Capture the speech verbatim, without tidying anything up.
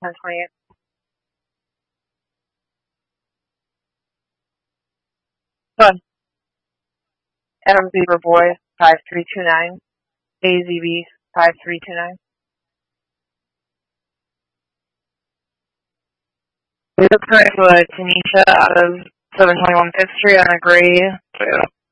ten twenty-eight. Son, Adam Beaver Boy, five three two nine. A Z B, five three two nine. We look for Tanisha out of seven twenty-one Fifth Street on a gray Toyota.